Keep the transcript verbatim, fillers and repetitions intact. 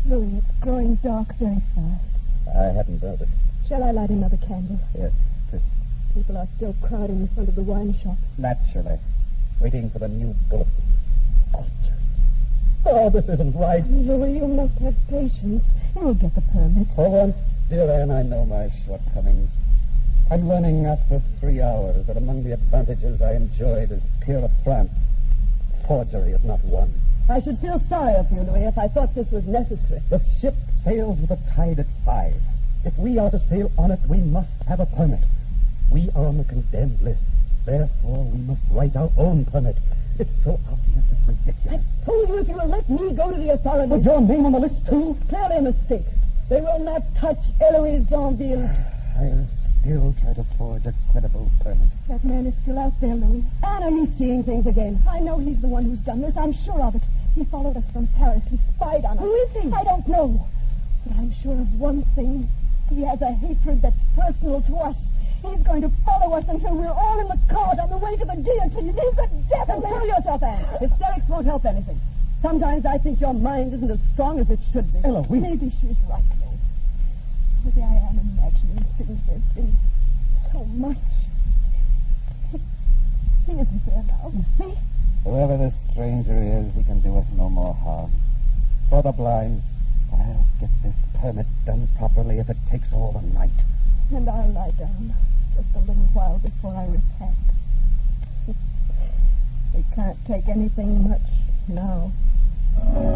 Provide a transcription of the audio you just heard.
Louis, it's growing dark very fast. I hadn't noticed. Shall I light another candle? Yes, please. People are still crowding in front of the wine shop. Naturally. Waiting for the new bullet. Oh, oh, this isn't right. Louis, you must have patience. You'll get the permit. For once, dear Anne, I know my shortcomings. I'm learning after three hours that among the advantages I enjoyed as peer of France, forgery is not one. I should feel sorry for you, Louis, if I thought this was necessary. The ship sails with the tide at five. If we are to sail on it, we must have a permit. We are on the condemned list. Therefore, we must write our own permit. It's so obvious, it's ridiculous. I told you if you will let me go to the authorities. With your name on the list, too? Clearly a mistake. They will not touch Eloise Danville. I'll still try to forge a credible permit. That man is still out there, Louis. Anne, are you seeing things again? I know he's the one who's done this. I'm sure of it. He followed us from Paris. He spied on us. Who is he? I don't know. But I'm sure of one thing. He has a hatred that's personal to us. He's going to follow us until we're all in the cart on the way to the guillotine. He's the devil. Control yourself, Anne. Hysterics won't help anything. Sometimes I think your mind isn't as strong as it should be. Ella, we... Maybe she's right, Louis. Maybe I am imagining things. There's been so much. He isn't there now. You see? Whoever this stranger is, he can do us no more harm. For the blind, I'll get this permit done properly if it takes all the night. And I'll lie down just a little while before I repent. They can't take anything much now.